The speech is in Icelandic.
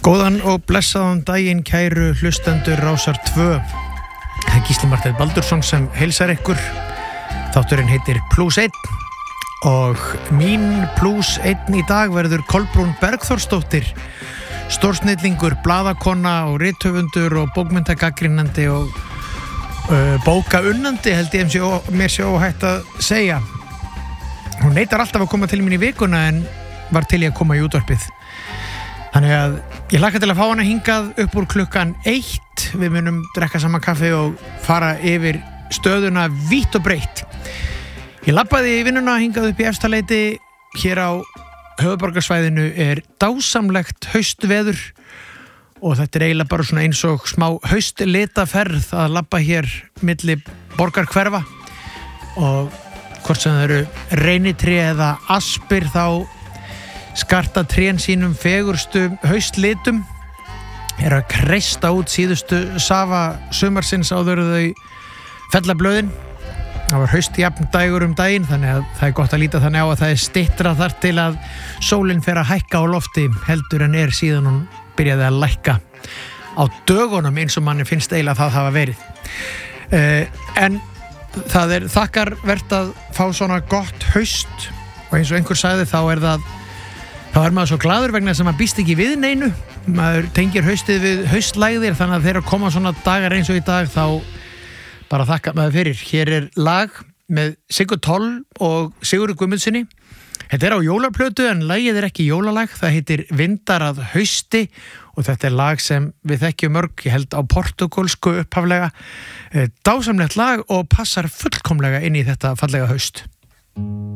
Góðan og blessaðan daginn kæru hlustendur Rásar 2. Það er Gísli Marteinn Baldursson sem heilsar ykkur. Þátturinn heitir Plus 1 og mín Plus 1 í dag verður Kolbrún Bergþórsdóttir, stórsnillingur, blaðakona og rithöfundur og bókmenntagagnrýnandi og bókaunnandi held ég mér sé óhætt að segja. Hún neitar alltaf að koma til mín í vikuna en var til í að koma í útvarpið. Þannig að ég hlakka til að fá hana hingað upp úr klukkan 1. Við munum drekka saman kaffi og fara yfir stöðuna vítt og breytt. Ég labbaði í vinnuna hingað upp í Efstaleiti. Hér á höfuðborgarsvæðinu er dásamlegt haustveður og þetta er eiginlega bara svona eins og smá haustlitaferð að labba hér milli borgarhverfa og hvort sem það eru reynitré eða aspir þá skarta trén sínum fegurstu haustlitum er að kreista út síðustu safa sumarsins áður þau fella blöðin. Það var haustjafn dægur daginn þannig að það er gott að líta þannig á að það er styttra þar til að sólin fer að hækka á lofti heldur en er síðan hún byrjaði að lækka á dögunum eins og manni finnst eiginlega það hafa verið. En það er þakkarvert að fá svona gott haust og eins og einhver sagði þá er maður svo glaður vegna sem maður býst ekki við neinu. Maður tengir haustið við haustlægðir þannig að þegar koma svona dagar eins og í dag þá bara þakka maður fyrir. Hér er lag með Sigurð Toll og Sigurði Guðmundssoni. Þetta er á jólaplötu en lagið er ekki jólalag. Það heitir Vindar að hausti og þetta er lag sem við þekkjum mörg, ég held á portúgölsku upphaflega. Dásamlegt lag og passar fullkomlega inn í þetta fallega haust.